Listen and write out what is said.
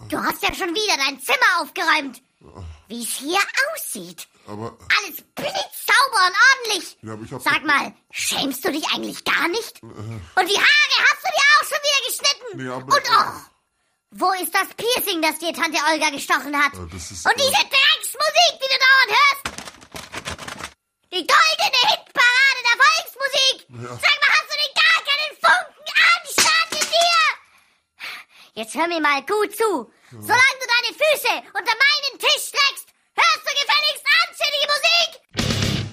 Du hast ja schon wieder dein Zimmer aufgeräumt. Wie es hier aussieht. Aber... Alles blitzsauber und ordentlich. Ja, aber ich hab... Sag mal, schämst du dich eigentlich gar nicht? Und die Haare hast du dir auch schon wieder geschnitten? Nee, aber... Und wo ist das Piercing, das dir Tante Olga gestochen hat? Das ist, und diese Drecksmusik, die du dauernd hörst? Die goldene Hitparade der Volksmusik! Ja. Sag mal, hast du denn gar keinen Funken Anstand in dir? Jetzt hör mir mal gut zu. Solange du deine Füße unter meinen Tisch